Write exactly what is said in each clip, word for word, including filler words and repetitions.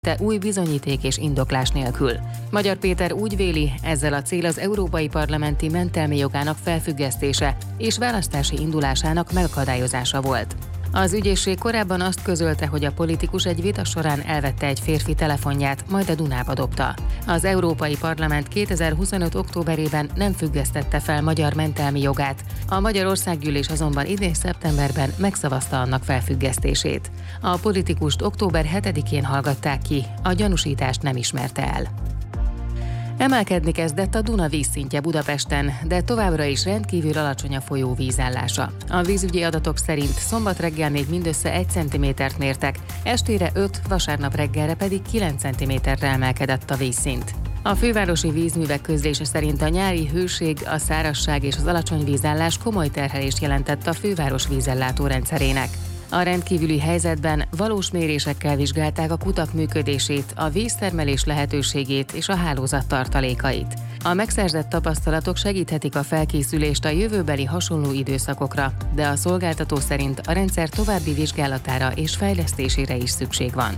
te új bizonyíték és indoklás nélkül. Magyar Péter úgy véli, ezzel a cél az Európai Parlamenti mentelmi jogának felfüggesztése és választási indulásának megakadályozása volt. Az ügyészség korábban azt közölte, hogy a politikus egy vita során elvette egy férfi telefonját, majd a Dunába dobta. Az Európai Parlament kétezer-huszonöt októberében nem függesztette fel magyar mentelmi jogát, a Magyar Országgyűlés azonban idén szeptemberben megszavazta annak felfüggesztését. A politikust október hetedikén hallgatták ki, a gyanúsítást nem ismerte el. Emelkedni kezdett a Duna vízszintje Budapesten, de továbbra is rendkívül alacsony a folyó vízállása. A vízügyi adatok szerint szombat reggel még mindössze egy centimétert mértek, estére öt, vasárnap reggelre pedig kilenc centiméterre emelkedett a vízszint. A fővárosi vízművek közlése szerint a nyári hőség, a szárazság és az alacsony vízállás komoly terhelést jelentett a főváros vízellátó rendszerének. A rendkívüli helyzetben valós mérésekkel vizsgálták a kutak működését, a víztermelés lehetőségét és a hálózat tartalékait. A megszerzett tapasztalatok segíthetik a felkészülést a jövőbeli hasonló időszakokra, de a szolgáltató szerint a rendszer további vizsgálatára és fejlesztésére is szükség van.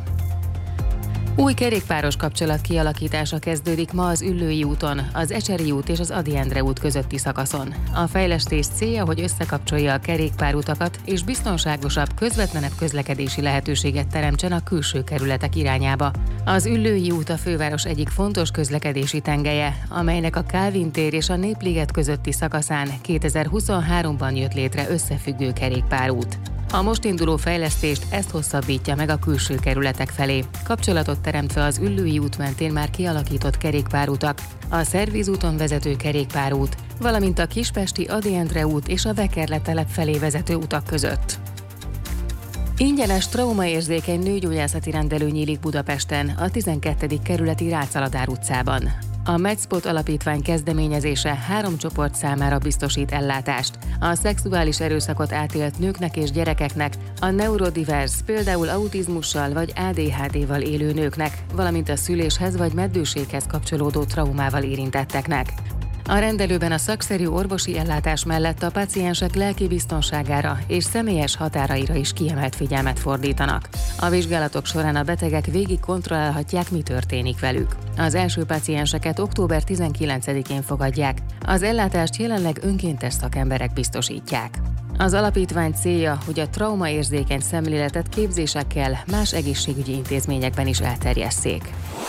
Új kerékpáros kapcsolat kialakítása kezdődik ma az Üllői úton, az Ecseri út és az Ady Endre út közötti szakaszon. A fejlesztés célja, hogy összekapcsolja a kerékpárutakat és biztonságosabb, közvetlenebb közlekedési lehetőséget teremtsen a külső kerületek irányába. Az Üllői út a főváros egyik fontos közlekedési tengelye, amelynek a Kálvin tér és a Népliget közötti szakaszán kétezer-huszonháromban jött létre összefüggő kerékpárút. A most induló fejlesztést ezt hosszabbítja meg a külső kerületek felé. Kapcsolatot teremtve az Üllői út mentén már kialakított kerékpárutak, a Szervízúton vezető kerékpárút, valamint a Kispesti Ady Endre út és a Vekerle telep felé vezető utak között. Ingyenes traumaérzékeny nőgyógyászati rendelő nyílik Budapesten, a tizenkettedik kerületi Rácz-Aladár utcában. A Medspot alapítvány kezdeményezése három csoport számára biztosít ellátást. A szexuális erőszakot átélt nőknek és gyerekeknek, a neurodivers, például autizmussal vagy á dé há dé-val élő nőknek, valamint a szüléshez vagy meddőséghez kapcsolódó traumával érintetteknek. A rendelőben a szakszerű orvosi ellátás mellett a páciensek lelki biztonságára és személyes határaira is kiemelt figyelmet fordítanak. A vizsgálatok során a betegek végig kontrollálhatják, mi történik velük. Az első pácienseket október tizenkilencedikén fogadják, az ellátást jelenleg önkéntes szakemberek biztosítják. Az alapítvány célja, hogy a traumaérzékeny szemléletet képzésekkel más egészségügyi intézményekben is elterjesszék.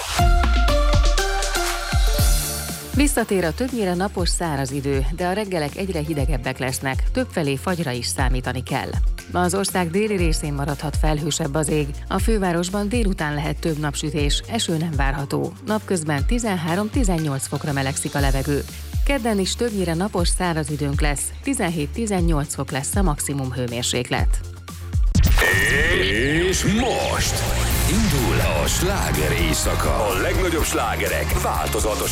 Visszatér a többnyire napos száraz idő, de a reggelek egyre hidegebbek lesznek, többfelé fagyra is számítani kell. Az ország déli részén maradhat felhősebb az ég, a fővárosban délután lehet több napsütés, eső nem várható, napközben tizenhárom-tizennyolc fokra melegszik a levegő. Kedden is többnyire napos száraz időnk lesz, tizenhét-tizennyolc fok lesz a maximum hőmérséklet. És most indul a sláger éjszaka. A legnagyobb slágerek változatos